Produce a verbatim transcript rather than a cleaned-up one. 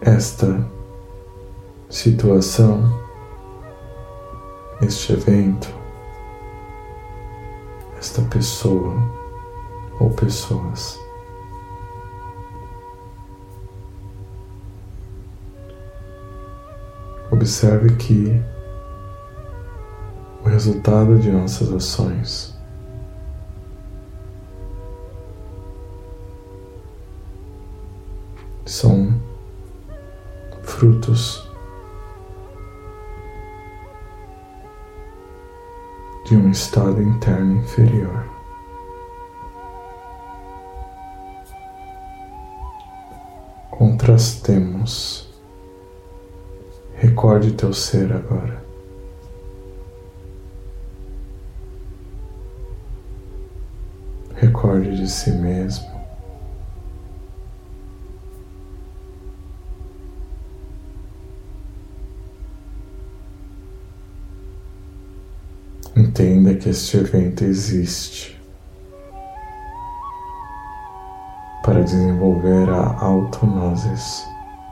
esta situação, este evento, esta pessoa ou pessoas. Observe que o resultado de nossas ações são frutos de um estado interno inferior. Contrastemos. Recorde teu ser agora. Recorde de si mesmo. Entenda que este evento existe para desenvolver a autognosis.